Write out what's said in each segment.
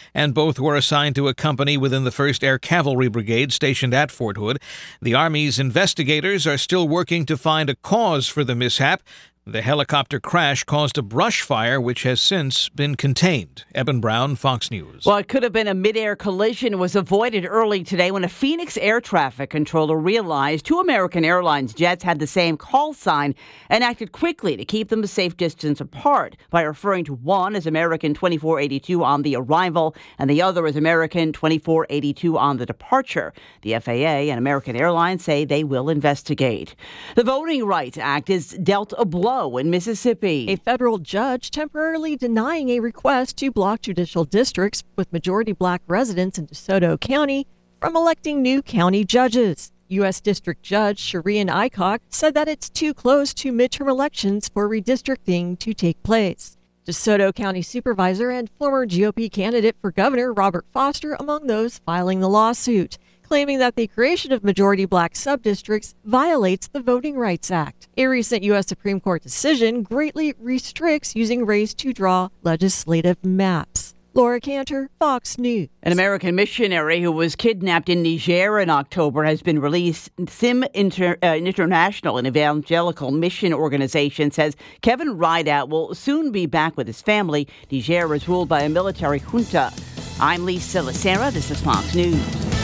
and both were assigned to a company within the 1st Air Cavalry Brigade stationed at Fort Hood. The Army's investigators are still working to find a cause for the mishap. The helicopter crash caused a brush fire, which has since been contained. Eben Brown, Fox News. Well, it could have been a mid-air collision was avoided early today when a Phoenix air traffic controller realized 2 American Airlines jets had the same call sign and acted quickly to keep them a safe distance apart by referring to one as American 2482 on the arrival and the other as American 2482 on the departure. The FAA and American Airlines say they will investigate. The Voting Rights Act has dealt a blow in Mississippi. A federal judge temporarily denying a request to block judicial districts with majority black residents in DeSoto County from electing new county judges. U.S. District Judge Shireen Aycock said that it's too close to midterm elections for redistricting to take place. DeSoto County Supervisor and former GOP candidate for governor Robert Foster among those filing the lawsuit, claiming that the creation of majority black subdistricts violates the Voting Rights Act. A recent U.S. Supreme Court decision greatly restricts using race to draw legislative maps. Laura Cantor, Fox News. An American missionary who was kidnapped in Niger in October has been released. SIM International, an evangelical mission organization, says Kevin Rideout will soon be back with his family. Niger is ruled by a military junta. I'm Lisa Lacera. This is Fox News.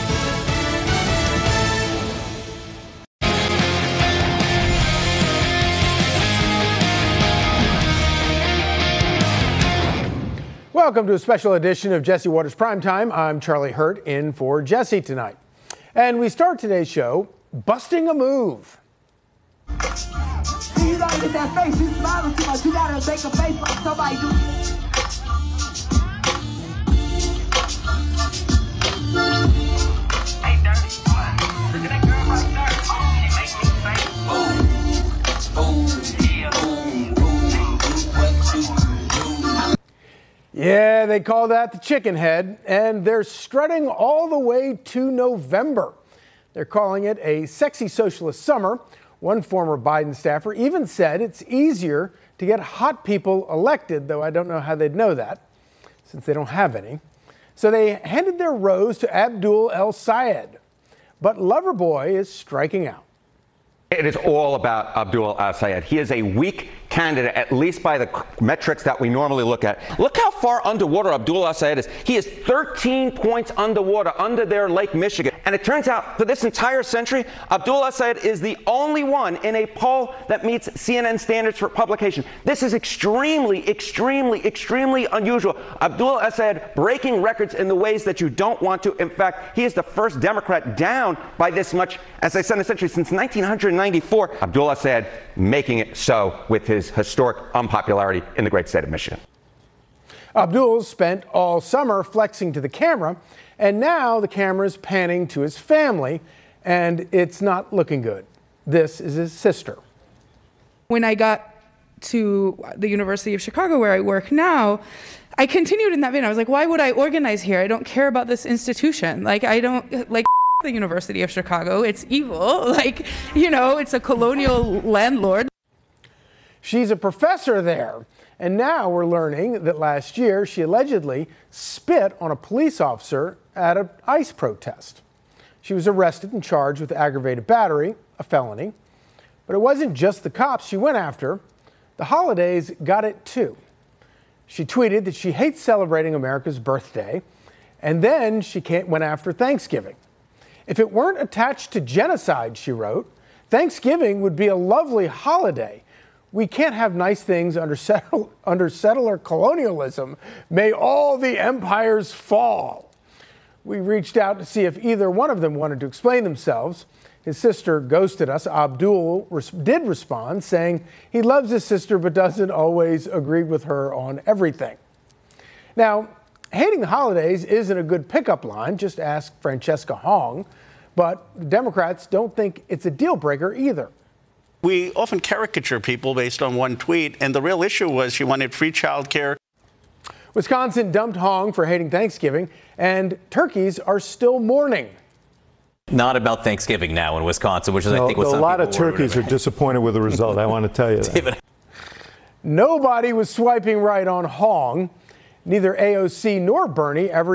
Welcome to a special edition of Jesse Watters Primetime. I'm Charlie Hurt in for Jesse tonight. And we start today's show busting a move. You gotta get that face. You smiling too much. You gotta make a face like somebody do. Hey, dirty. Look at that girl right there. Oh, it makes me say, ooh, ooh, yeah, ooh, what you do. Yeah, they call that the chicken head, and they're strutting all the way to November. They're calling it a sexy socialist summer. One former Biden staffer even said it's easier to get hot people elected, though I don't know how they'd know that, since they don't have any. So they handed their rose to Abdul El-Sayed. But Loverboy is striking out. It is all about Abdul El-Sayed. He is a weak candidate, at least by the metrics that we normally look at. Look how far underwater Abdul El-Sayed is. He is 13 points underwater, under their Lake Michigan. And it turns out, for this entire century, Abdul El-Sayed is the only one in a poll that meets CNN standards for publication. This is extremely, extremely, extremely unusual. Abdul El-Sayed breaking records in the ways that you don't want to. In fact, he is the first Democrat down by this much, as I said, in the century since 1994. Abdul El-Sayed making it so with his historic unpopularity in the great state of Michigan. Abdul spent all summer flexing to the camera, and now the camera's panning to his family, and it's not looking good. This is his sister. When I got to the University of Chicago, where I work now, I continued in that vein. I was like, why would I organize here? I don't care about this institution. Like, I don't, like, the University of Chicago. It's evil. Like, you know, it's a colonial landlord. She's a professor there. And now we're learning that last year she allegedly spit on a police officer at an ICE protest. She was arrested and charged with aggravated battery, a felony. But it wasn't just the cops she went after. The holidays got it too. She tweeted that she hates celebrating America's birthday, and then she went after Thanksgiving. If it weren't attached to genocide, she wrote, Thanksgiving would be a lovely holiday. We can't have nice things under settler colonialism. May all the empires fall. We reached out to see if either one of them wanted to explain themselves. His sister ghosted us. Abdul did respond, saying he loves his sister but doesn't always agree with her on everything. Now, hating the holidays isn't a good pickup line. Just ask Francesca Hong. But the Democrats don't think it's a deal breaker either. We often caricature people based on one tweet, and the real issue was she wanted free child care. Wisconsin dumped Hong for hating Thanksgiving, and turkeys are still mourning. Not about Thanksgiving now in Wisconsin, which is, I think, what some a lot of turkeys are disappointed with the result. I want to tell you that. Nobody was swiping right on Hong. Neither AOC nor Bernie ever